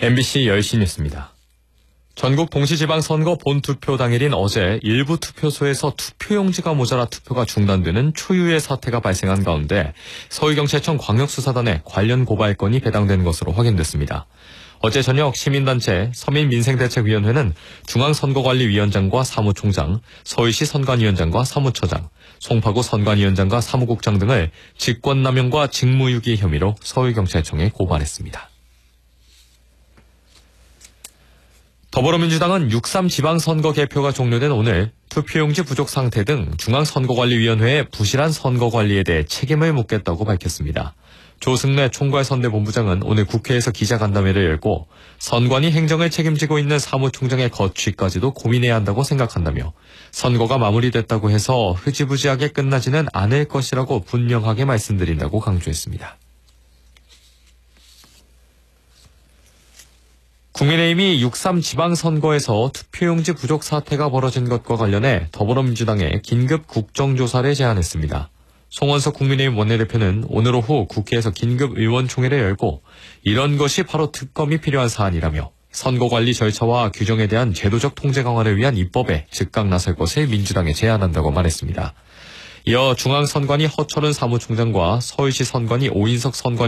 MBC 10시 뉴스입니다. 전국 동시지방선거 본투표 당일인 어제 일부 투표소에서 투표용지가 모자라 투표가 중단되는 초유의 사태가 발생한 가운데 서울경찰청 광역수사단에 관련 고발건이 배당된 것으로 확인됐습니다. 어제 저녁 시민단체 서민민생대책위원회는 중앙선거관리위원장과 사무총장, 서울시 선관위원장과 사무처장, 송파구 선관위원장과 사무국장 등을 직권남용과 직무유기 혐의로 서울경찰청에 고발했습니다. 더불어민주당은 6.3 지방선거 개표가 종료된 오늘 투표용지 부족 상태 등 중앙선거관리위원회의 부실한 선거관리에 대해 책임을 묻겠다고 밝혔습니다. 조승래 총괄선대본부장은 오늘 국회에서 기자간담회를 열고 선관위 행정을 책임지고 있는 사무총장의 거취까지도 고민해야 한다고 생각한다며 선거가 마무리됐다고 해서 흐지부지하게 끝나지는 않을 것이라고 분명하게 말씀드린다고 강조했습니다. 국민의힘이 6.3 지방선거에서 투표용지 부족 사태가 벌어진 것과 관련해 더불어민주당에 긴급 국정조사를 제안했습니다. 송원석 국민의힘 원내대표는 오늘 오후 국회에서 긴급 의원총회를 열고 이런 것이 바로 특검이 필요한 사안이라며 선거관리 절차와 규정에 대한 제도적 통제 강화를 위한 입법에 즉각 나설 것을 민주당에 제안한다고 말했습니다. 이어 중앙선관위 허철은 사무총장과 서울시 선관위 오인석 선관위